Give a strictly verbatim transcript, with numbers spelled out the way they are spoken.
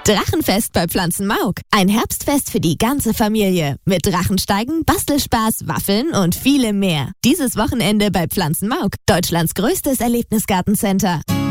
Drachenfest bei Pflanzenmauk. Ein Herbstfest für die ganze Familie. Mit Drachensteigen, Bastelspaß, Waffeln und vielem mehr. Dieses Wochenende bei Pflanzenmauk. Deutschlands größtes Erlebnisgartencenter.